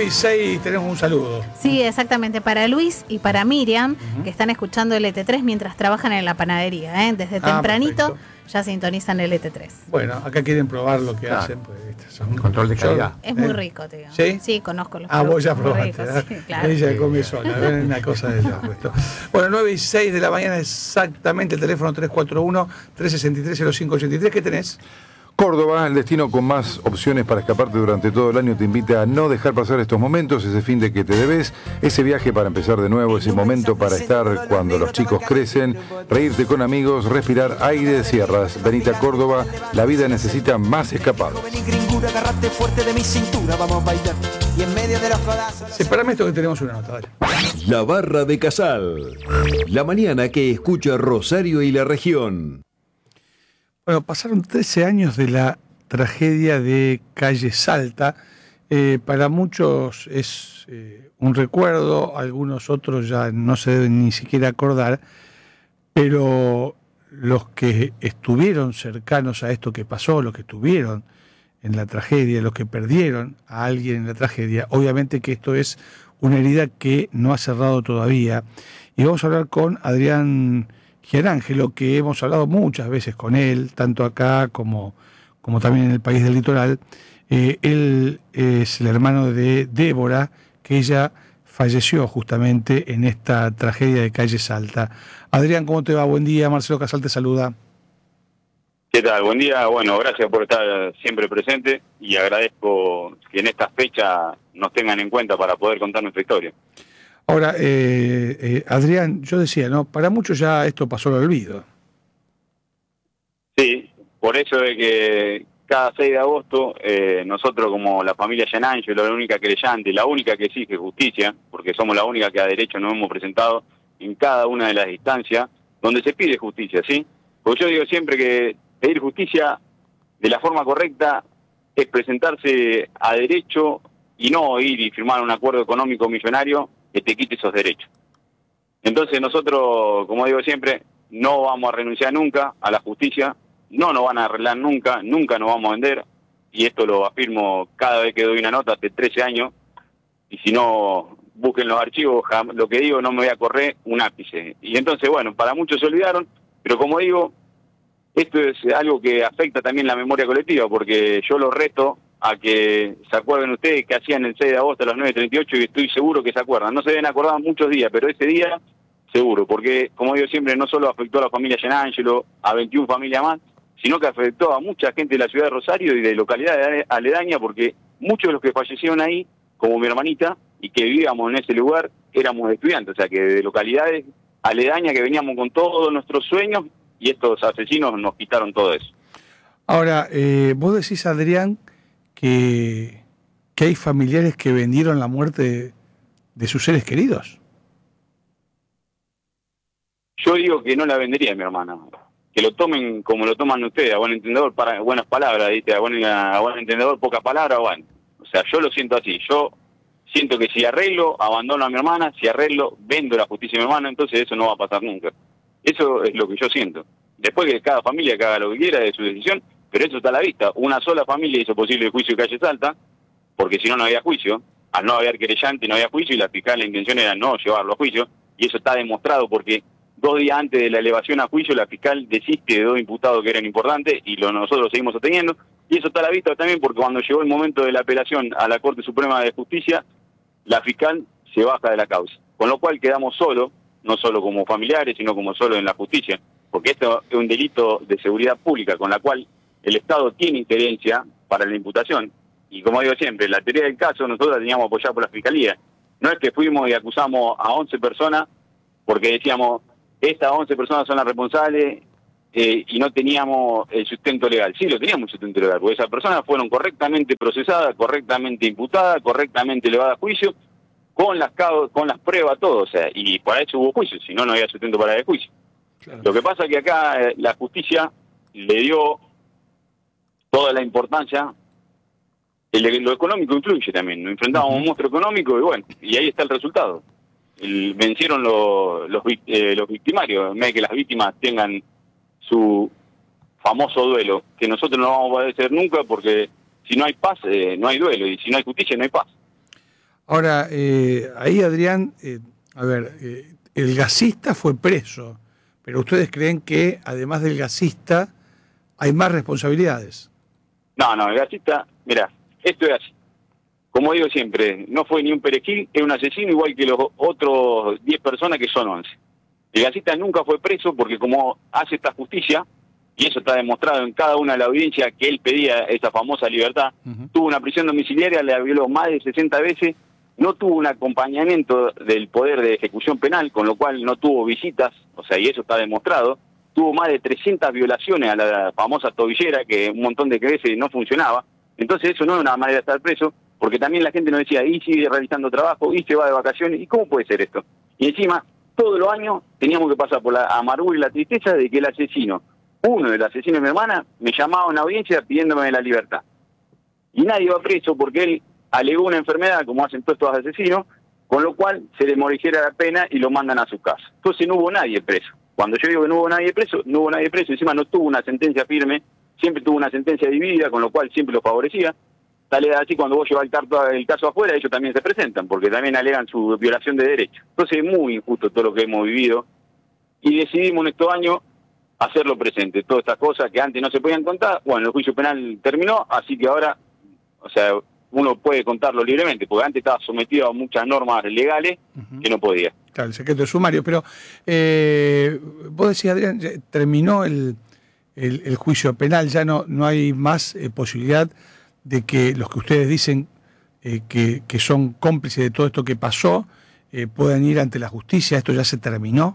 9:06 tenemos un saludo. Sí, exactamente, para Luis y para Miriam, que están escuchando el LT3 mientras trabajan en la panadería, ¿eh? Desde tempranito perfecto. ya sintonizan el LT3. Bueno, acá quieren probar lo que hacen. Pues, son control de calidad. Es muy rico, tío. ¿Sí? Sí, conozco los vos ya productos, muy probaste. ricos, sí, claro. Ella come sola, ven una cosa de esto. Bueno, 9:06 de la mañana exactamente, el teléfono 341-363-0583. ¿Qué tenés? Córdoba, el destino con más opciones para escaparte durante todo el año, te invita a no dejar pasar estos momentos, ese fin de que te debes, ese viaje para empezar de nuevo, ese momento para estar cuando los chicos crecen, reírte con amigos, respirar aire de sierras. Venite a Córdoba, la vida necesita más escapados. Separame esto que tenemos una nota, dale. La Barra de Casal. La mañana que escucha Rosario y la región. Bueno, pasaron 13 años de la tragedia de Calle Salta. Para muchos es un recuerdo, algunos otros ya no se deben ni siquiera acordar, pero los que estuvieron cercanos a esto que pasó, los que estuvieron en la tragedia, los que perdieron a alguien en la tragedia, obviamente que esto es una herida que no ha cerrado todavía. Y vamos a hablar con Adrián Gianángelo, que hemos hablado muchas veces con él, tanto acá como también en el país del litoral. Él es el hermano de Débora, que ella falleció justamente en esta tragedia de Calle Salta. Adrián, ¿cómo te va? Buen día, Marcelo Casal te saluda. ¿Qué tal? Buen día. Bueno, gracias por estar siempre presente y agradezco que en esta fecha nos tengan en cuenta para poder contar nuestra historia. Ahora, Adrián, yo decía, ¿no? Para muchos ya esto pasó al olvido. Sí, por eso de que cada 6 de agosto nosotros como la familia Gianángelo, la única creyente, la única que exige justicia, porque somos la única que a derecho nos hemos presentado en cada una de las instancias donde se pide justicia, ¿sí? Porque yo digo siempre que pedir justicia de la forma correcta es presentarse a derecho y no ir y firmar un acuerdo económico millonario que te quite esos derechos. Entonces nosotros, como digo siempre, no vamos a renunciar nunca a la justicia, no nos van a arreglar nunca, nunca nos vamos a vender, y esto lo afirmo cada vez que doy una nota hace 13 años, y si no, busquen los archivos, lo que digo, no me voy a correr un ápice. Y entonces, bueno, para muchos se olvidaron, pero como digo, esto es algo que afecta también la memoria colectiva, porque yo los reto a que se acuerden ustedes que hacían el 6 de agosto a las 9:38 y estoy seguro que se acuerdan. No se deben acordar muchos días, pero ese día seguro, porque como digo siempre, no solo afectó a la familia Gianángelo, a 21 familias más, sino que afectó a mucha gente de la ciudad de Rosario y de localidades aledañas, porque muchos de los que fallecieron ahí, como mi hermanita, y que vivíamos en ese lugar, éramos estudiantes, o sea que de localidades aledañas que veníamos con todos nuestros sueños y estos asesinos nos quitaron todo eso. Ahora, vos decís, Adrián, que hay familiares que vendieron la muerte de sus seres queridos. Yo digo que no la vendería, mi hermana. Que lo tomen como lo toman ustedes, a buen entendedor, para buenas palabras, ¿viste? A buen entendedor, poca palabra, bueno. O sea, yo lo siento así. Yo siento que si arreglo, abandono a mi hermana, si arreglo, vendo la justicia de mi hermana, entonces eso no va a pasar nunca. Eso es lo que yo siento. Después que cada familia que haga lo que quiera de su decisión, pero eso está a la vista. Una sola familia hizo posible el juicio de Calle Salta, porque si no, no había juicio. Al no haber querellante, no había juicio, y la fiscal, la intención era no llevarlo a juicio, y eso está demostrado porque 2 días antes de la elevación a juicio, la fiscal desiste de 2 imputados que eran importantes, y nosotros seguimos sosteniendo, y eso está a la vista también porque cuando llegó el momento de la apelación a la Corte Suprema de Justicia, la fiscal se baja de la causa, con lo cual quedamos solos, no solo como familiares, sino como solo en la justicia, porque esto es un delito de seguridad pública, con la cual el Estado tiene injerencia para la imputación. Y como digo siempre, la teoría del caso nosotros la teníamos apoyada por la Fiscalía. No es que fuimos y acusamos a 11 personas porque decíamos, estas 11 personas son las responsables y no teníamos el sustento legal. Sí, lo teníamos el sustento legal, porque esas personas fueron correctamente procesadas, correctamente imputadas, correctamente elevadas a juicio, con las pruebas, todo. O sea, y para eso hubo juicio, si no, no había sustento para el juicio. Claro. Lo que pasa es que acá la justicia le dio toda la importancia, lo económico influye también, nos enfrentamos a un monstruo económico y bueno, y ahí está el resultado. Vencieron los victimarios, en vez de que las víctimas tengan su famoso duelo, que nosotros no vamos a poder hacer nunca porque si no hay paz, no hay duelo, y si no hay justicia, no hay paz. Ahora, ahí Adrián, el gasista fue preso, pero ustedes creen que además del gasista hay más responsabilidades. No, el gasista, mira, esto es así. Como digo siempre, no fue ni un perejil, es un asesino igual que los otros 10 personas que son 11. El gasista nunca fue preso porque como hace esta justicia, y eso está demostrado en cada una de las audiencias que él pedía esa famosa libertad, tuvo una prisión domiciliaria, la violó más de 60 veces, no tuvo un acompañamiento del poder de ejecución penal, con lo cual no tuvo visitas, o sea, y eso está demostrado, tuvo más de 300 violaciones a la famosa tobillera, que un montón de veces no funcionaba, entonces eso no es una manera de estar preso, porque también la gente nos decía, y sigue realizando trabajo, y se va de vacaciones, ¿y cómo puede ser esto? Y encima, todos los años teníamos que pasar por la amargura y la tristeza de que el asesino, uno de los asesinos de mi hermana, me llamaba a una audiencia pidiéndome la libertad. Y nadie va preso porque él alegó una enfermedad, como hacen todos estos asesinos, con lo cual se le morigera la pena y lo mandan a su casa. Entonces no hubo nadie preso. Cuando yo digo que no hubo nadie preso, encima no tuvo una sentencia firme, siempre tuvo una sentencia dividida, con lo cual siempre lo favorecía. Tal es así, cuando vos llevas el caso afuera, ellos también se presentan, porque también alegan su violación de derechos. Entonces es muy injusto todo lo que hemos vivido, y decidimos en estos años hacerlo presente. Todas estas cosas que antes no se podían contar, bueno, el juicio penal terminó, así que ahora, o sea, uno puede contarlo libremente, porque antes estaba sometido a muchas normas legales que no podía. Claro, el secreto de sumario, pero vos decías, Adrián, terminó el juicio penal, ya no hay más posibilidad de que los que ustedes dicen que son cómplices de todo esto que pasó puedan ir ante la justicia. ¿Esto ya se terminó?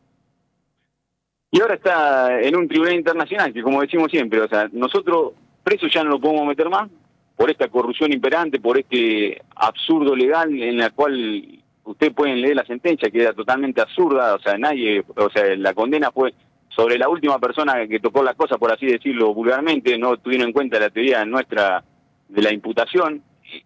Y ahora está en un tribunal internacional, que como decimos siempre, o sea, nosotros presos ya no lo podemos meter más por esta corrupción imperante, por este absurdo legal en la cual ustedes pueden leer la sentencia, que era totalmente absurda, o sea, la condena fue sobre la última persona que tocó la cosa, por así decirlo vulgarmente, no tuvieron en cuenta la teoría nuestra de la imputación,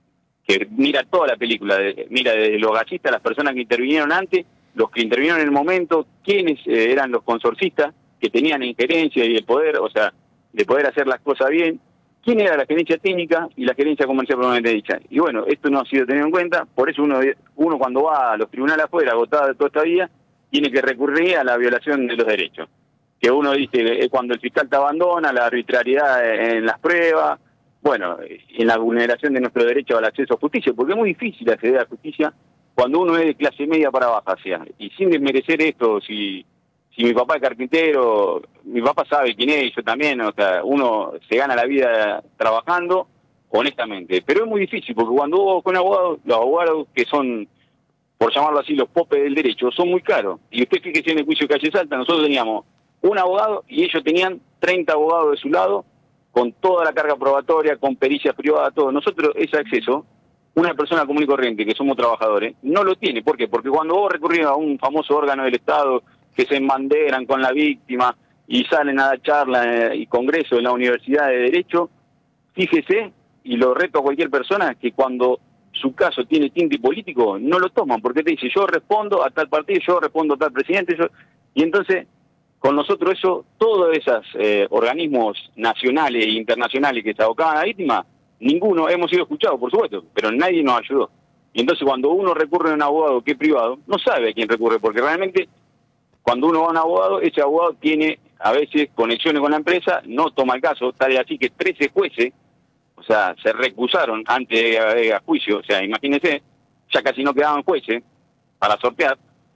que mira toda la película, mira desde los gasistas, las personas que intervinieron antes, los que intervinieron en el momento, quiénes eran los consorcistas que tenían injerencia y el poder, o sea, de poder hacer las cosas bien, quién era la gerencia técnica y la gerencia comercial propiamente dicha. Y bueno, esto no ha sido tenido en cuenta, por eso uno cuando va a los tribunales afuera, agotado de toda esta vida, tiene que recurrir a la violación de los derechos. Que uno dice, cuando el fiscal te abandona, la arbitrariedad en las pruebas, bueno, en la vulneración de nuestro derecho al acceso a justicia, porque es muy difícil acceder a justicia cuando uno es de clase media para baja, o sea, y sin desmerecer esto, si mi papá es carpintero, mi papá sabe quién es, yo también, o sea, uno se gana la vida trabajando honestamente, pero es muy difícil, porque cuando vos con abogados, los abogados que son, por llamarlo así, los popes del derecho, son muy caros, y usted fíjese en el juicio de Calle Salta, nosotros teníamos un abogado y ellos tenían 30 abogados de su lado, con toda la carga probatoria, con pericias privadas, todo. Nosotros ese acceso, una persona común y corriente, que somos trabajadores, no lo tiene. ¿Por qué? Porque cuando vos recurrís a un famoso órgano del Estado que se embanderan con la víctima y salen a dar charla y congreso en la Universidad de Derecho, fíjese, y lo reto a cualquier persona, que cuando su caso tiene tinte político, no lo toman, porque te dice, yo respondo a tal partido, yo respondo a tal presidente, y entonces con nosotros eso, todos esos organismos nacionales e internacionales que se abocaban a la víctima, ninguno hemos sido escuchados, por supuesto, pero nadie nos ayudó. Y entonces cuando uno recurre a un abogado que es privado, no sabe a quién recurre, porque realmente cuando uno va a un abogado, ese abogado tiene a veces conexiones con la empresa, no toma el caso, tal es así que 13 jueces, o sea, se recusaron antes de a juicio, o sea, imagínense, ya casi no quedaban jueces para sortear.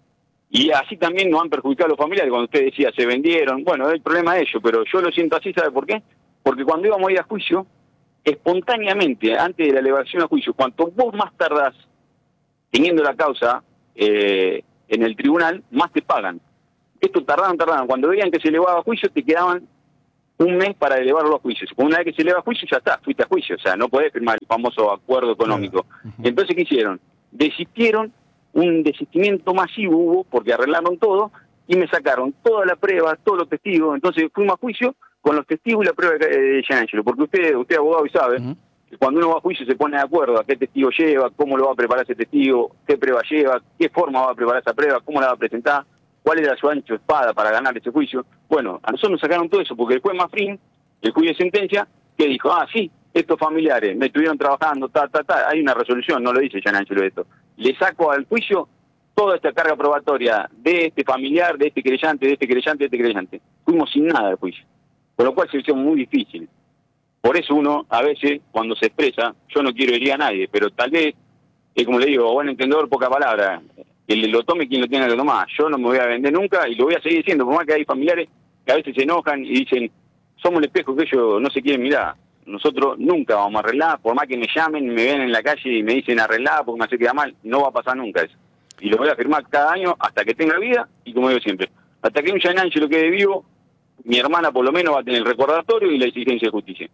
Y así también nos han perjudicado a los familiares, cuando usted decía, se vendieron, bueno, es el problema de ellos, pero yo lo siento así, ¿sabe por qué? Porque cuando íbamos a ir a juicio, espontáneamente, antes de la elevación a juicio, cuanto vos más tardás teniendo la causa en el tribunal, más te pagan. Esto tardaron. Cuando veían que se elevaba a juicio, te quedaban un mes para elevarlo a juicio. Una vez que se eleva a juicio, ya está, fuiste a juicio, o sea, no podés firmar el famoso acuerdo económico. Entonces, ¿qué hicieron? Desistieron, un desistimiento masivo hubo, porque arreglaron todo, y me sacaron toda la prueba, todos los testigos. Entonces fuimos a juicio con los testigos y la prueba de Gianangelo, porque usted es abogado y sabe que cuando uno va a juicio se pone de acuerdo a qué testigo lleva, cómo lo va a preparar ese testigo, qué prueba lleva, qué forma va a preparar esa prueba, cómo la va a presentar, cuál era su ancho de espada para ganar ese juicio. Bueno, a nosotros nos sacaron todo eso, porque el juez Mafrin, el juez de sentencia, que dijo, sí, estos familiares me estuvieron trabajando, hay una resolución, no lo dice Gian Angelo esto. Le saco al juicio toda esta carga probatoria de este familiar, de este creyente, de este creyente, de este creyente. Fuimos sin nada de juicio, con lo cual se hizo muy difícil. Por eso uno, a veces, cuando se expresa, yo no quiero herir a nadie, pero tal vez, como le digo, buen entendedor, poca palabra, que lo tome quien lo tenga que tomar. Yo no me voy a vender nunca y lo voy a seguir diciendo, por más que hay familiares que a veces se enojan y dicen, somos el espejo que ellos no se quieren mirar. Nosotros nunca vamos a arreglar, por más que me llamen, me ven en la calle y me dicen arreglar porque me hace quedar mal, no va a pasar nunca eso. Y lo voy a firmar cada año hasta que tenga vida y como digo siempre, hasta que un Gian Angelo quede vivo, mi hermana por lo menos va a tener el recordatorio y la exigencia de justicia.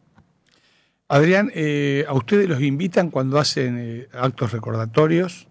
Adrián, ¿a ustedes los invitan cuando hacen actos recordatorios?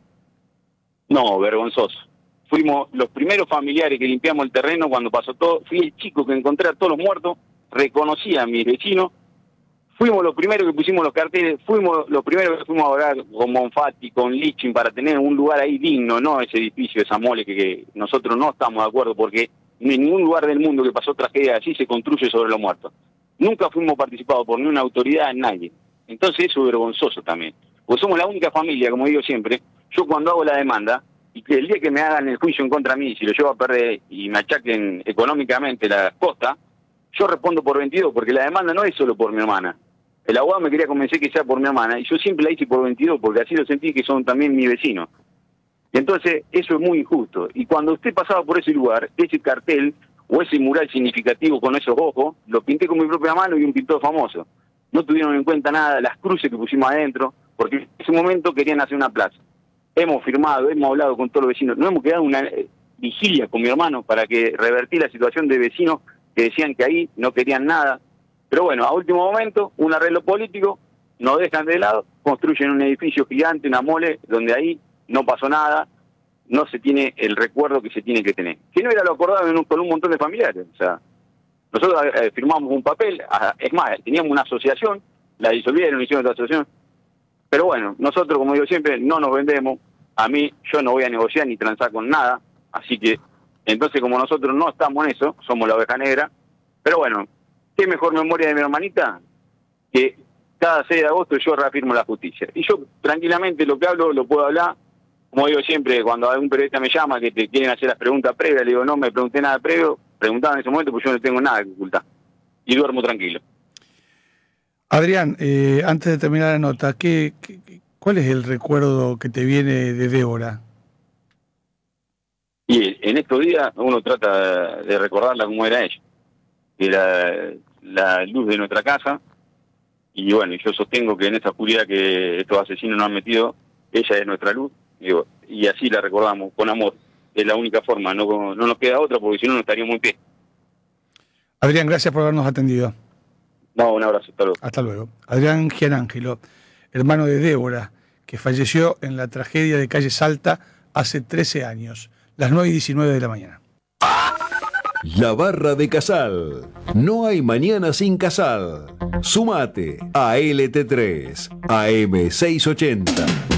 No, vergonzoso. Fuimos los primeros familiares que limpiamos el terreno cuando pasó todo. Fui el chico que encontré a todos los muertos, reconocí a mis vecinos. Fuimos los primeros que pusimos los carteles, fuimos los primeros que fuimos a orar con Bonfatti, con Lichín, para tener un lugar ahí digno, no ese edificio, esa mole que nosotros no estamos de acuerdo, porque en ningún lugar del mundo que pasó tragedia así se construye sobre los muertos. Nunca fuimos participados por ni una autoridad, nadie. Entonces eso es vergonzoso también. Porque somos la única familia, como digo siempre, yo cuando hago la demanda, y que el día que me hagan el juicio en contra de mí, si lo llevo a perder y me achaquen económicamente la costa, yo respondo por 22, porque la demanda no es solo por mi hermana. El abogado me quería convencer que sea por mi hermana, y yo siempre la hice por 22, porque así lo sentí que son también mis vecinos. Y entonces eso es muy injusto. Y cuando usted pasaba por ese lugar, ese cartel o ese mural significativo con esos ojos, lo pinté con mi propia mano y un pintor famoso. No tuvieron en cuenta nada las cruces que pusimos adentro, porque en ese momento querían hacer una plaza. Hemos firmado, hemos hablado con todos los vecinos, nos hemos quedado una vigilia con mi hermano para que revertir la situación de vecinos que decían que ahí no querían nada. Pero bueno, a último momento, un arreglo político, nos dejan de lado, construyen un edificio gigante, una mole, donde ahí no pasó nada, no se tiene el recuerdo que se tiene que tener. Que no era lo acordado con un montón de familiares. O sea, nosotros firmamos un papel, es más, teníamos una asociación, la disolvieron, hicieron otra asociación. Pero bueno, nosotros, como digo siempre, no nos vendemos. A mí, yo no voy a negociar ni transar con nada. Así que, entonces, como nosotros no estamos en eso, somos la oveja negra. Pero bueno, ¿qué mejor memoria de mi hermanita? Que cada 6 de agosto yo reafirmo la justicia. Y yo, tranquilamente, lo que hablo, lo puedo hablar. Como digo siempre, cuando algún periodista me llama que te quieren hacer las preguntas previas, le digo, no me pregunté nada previo, preguntaba en ese momento, pues yo no tengo nada que ocultar. Y duermo tranquilo. Adrián, antes de terminar la nota, ¿cuál es el recuerdo que te viene de Débora? Y en estos días uno trata de recordarla como era ella. Era la luz de nuestra casa. Y bueno, yo sostengo que en esa oscuridad que estos asesinos nos han metido, ella es nuestra luz. Digo, y así la recordamos, con amor. Es la única forma, no nos queda otra, porque si no, no estaríamos en pie. Adrián, gracias por habernos atendido. No, un abrazo, hasta luego. Hasta luego. Adrián Gian Angelo, hermano de Débora, que falleció en la tragedia de calle Salta hace 13 años, las 9:19 de la mañana. La Barra de Casal. No hay mañana sin Casal. Sumate a LT3, AM 680.